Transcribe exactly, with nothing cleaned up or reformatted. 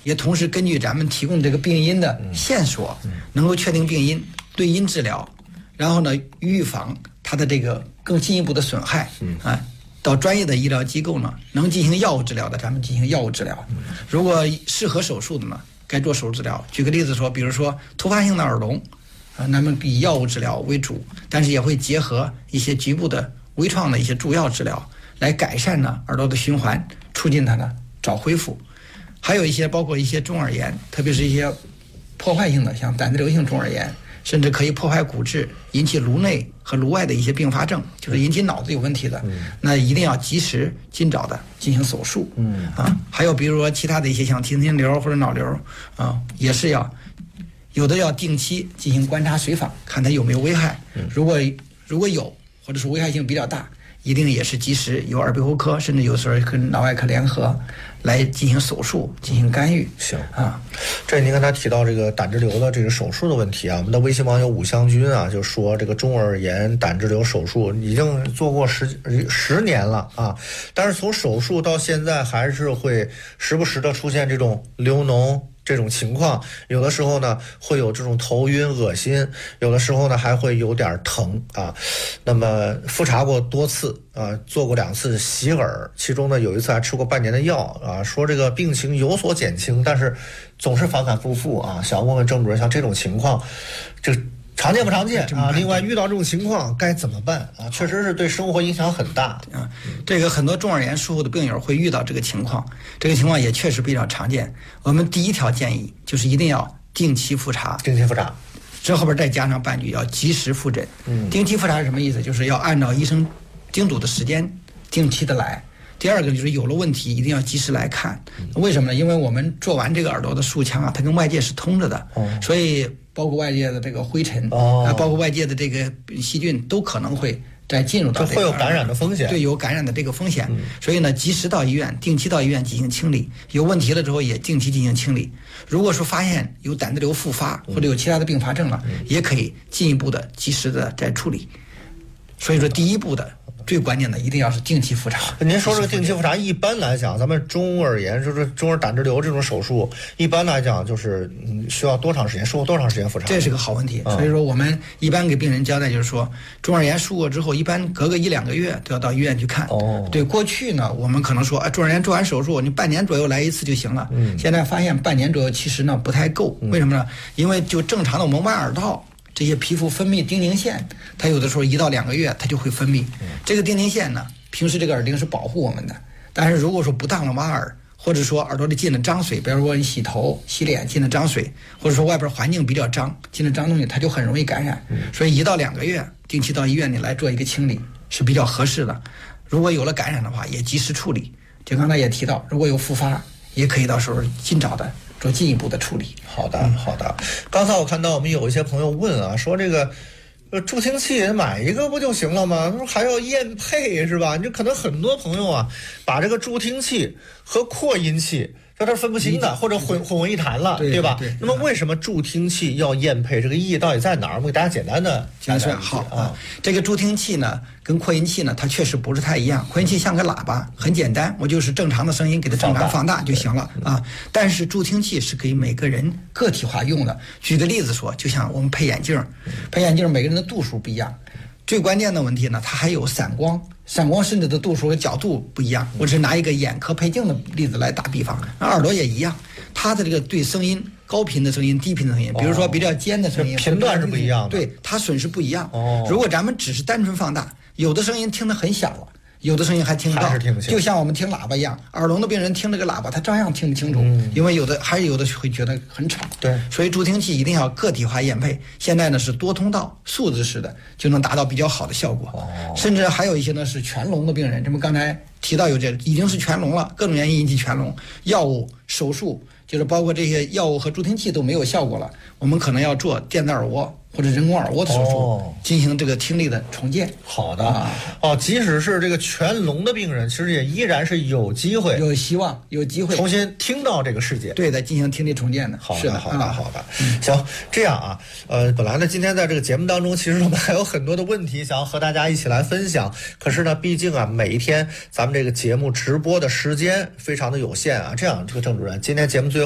也同时根据咱们提供这个病因的线索，能够确定病因，对因治疗，然后呢预防它的这个更进一步的损害啊。到专业的医疗机构呢，能进行药物治疗的，咱们进行药物治疗；如果适合手术的呢，该做手术治疗。举个例子说，比如说突发性的耳聋，啊，那么以药物治疗为主，但是也会结合一些局部的微创的一些助药治疗，来改善呢耳朵的循环，促进它呢早恢复。还有一些包括一些中耳炎，特别是一些破坏性的，像胆汁瘤性中耳炎，甚至可以破坏骨质，引起颅内和颅外的一些并发症，就是引起脑子有问题的，嗯、那一定要及时尽早的进行手术。嗯啊，还有比如说其他的一些像停经瘤或者脑瘤啊，也是要有的要定期进行观察随访，看它有没有危害。如果如果有，或者是危害性比较大，一定也是及时由耳鼻喉科，甚至有时候跟脑外科联合来进行手术，进行干预。 行啊， 这您刚才提到这个胆汁瘤的这个手术的问题啊，我们的微信网友武香君啊就说，这个中耳炎胆汁瘤手术已经做过十十年了啊，但是从手术到现在还是会时不时的出现这种流脓这种情况，有的时候呢会有这种头晕恶心，有的时候呢还会有点疼啊。那么复查过多次啊，做过两次洗耳，其中呢有一次还吃过半年的药啊，说这个病情有所减轻，但是总是反反复复啊。想问问郑主任，像这种情况，这常见不常见啊？另外遇到这种情况该怎么办啊？确实是对生活影响很大啊。这个很多中耳炎术后的病友会遇到这个情况，这个情况也确实比较常见。我们第一条建议就是一定要定期复查， 定期复查， 这后边再加上半句要及时复诊。嗯，定期复查是什么意思？就是要按照医生叮嘱的时间定期的来。第二个就是有了问题一定要及时来看，为什么呢？因为我们做完这个耳朵的束腔啊，它跟外界是通着的，哦、所以包括外界的这个灰尘，哦、啊，包括外界的这个细菌都可能会再进入到这个， 会有感染的风险， 对，有感染的这个风险。嗯、所以呢，及时到医院，定期到医院进行清理，有问题了之后也定期进行清理。如果说发现有胆汁瘤复发或者有其他的并发症了，嗯、也可以进一步的及时的再处理。所以说，第一步的。最关键的一定要是定期复查。 您说这个定期复查，一般来讲，咱们中耳炎就是中耳胆汁瘤这种手术，一般来讲就是需要多长时间，术后多长时间复查？ 这是个好问题。所以说我们一般给病人交代就是说，中耳炎术过之后，一般隔个一两个月都要到医院去看。哦，对，过去呢，我们可能说，啊，中耳炎做完手术，你半年左右来一次就行了。嗯，现在发现半年左右其实呢不太够，为什么呢？因为就正常的我们挖耳道。这些皮肤分泌丁宁线，它有的时候一到两个月它就会分泌。这个丁宁线呢，平时这个耳钉是保护我们的，但是如果说不当的挖耳，或者说耳朵里进了脏水，比如说你洗头、洗脸进了脏水，或者说外边环境比较脏，进了脏东西，它就很容易感染。所以一到两个月定期到医院里来做一个清理是比较合适的。如果有了感染的话，也及时处理。就刚才也提到，如果有复发，也可以到时候尽早的做进一步的处理。 好的，好的。刚才我看到我们有一些朋友问啊，说这个呃助听器买一个不就行了吗？还要验配是吧？就可能很多朋友啊，把这个助听器和扩音器这它分不清的，或者混混为一谈了， 对, 对吧？ 对对， 那么为什么助听器要验配？这个意义到底在哪儿？我们给大家简单的解释。好啊，这个助听器呢，跟扩音器呢，它确实不是太一样。扩音器像个喇叭，很简单，我就是正常的声音给它正常放大就行了啊。但是助听器是可以每个人个体化用的。举个例子说，就像我们配眼镜，配眼镜每个人的度数不一样。最关键的问题呢，它还有散光，散光甚至的度数和角度不一样。我只拿一个眼科配镜的例子来打比方，那耳朵也一样，它的这个对声音高频的声音、低频的声音，比如说比较尖的声音， 频段是不一样的， 对，它损失不一样。如果咱们只是单纯放大，有的声音听得很小了。有的声音还听不到，就像我们听喇叭一样，耳聋的病人听这个喇叭，他照样听不清楚，嗯、因为有的还是有的会觉得很吵。 对， 所以助听器一定要个体化验配。现在呢是多通道数字式的，就能达到比较好的效果。哦、甚至还有一些呢是全聋的病人，这么刚才提到有这已经是全聋了，各种原因引起全聋，药物、手术，就是包括这些药物和助听器都没有效果了，我们可能要做电子耳蜗。或者人工耳蜗的手术、哦、进行这个听力的重建。 好的啊，哦，即使是这个全聋的病人，其实也依然是有机会、 有希望、有机会重新听到这个世界。 对的，进行听力重建的。 好的， 是的， 好的，好的。嗯、行，这样啊，呃，本来呢，今天在这个节目当中，其实我们还有很多的问题想要和大家一起来分享。可是呢，毕竟啊，每一天咱们这个节目直播的时间非常的有限啊。这样，这个郑主任，今天节目最后。